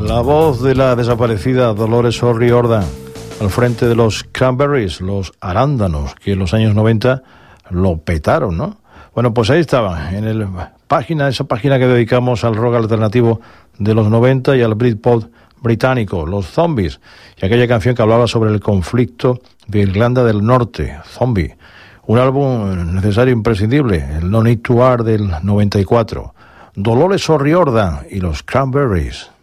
La voz de la desaparecida Dolores O'Riordan al frente de los Cranberries, los arándanos, que en los años 90 lo petaron, ¿no? Bueno, pues ahí estaba, en esa página que dedicamos al rock alternativo de los 90 y al Britpop británico, los Zombies, y aquella canción que hablaba sobre el conflicto de Irlanda del Norte, Zombie. Un álbum necesario, imprescindible, el No Need to War del 94. Dolores O'Riordan y los Cranberries.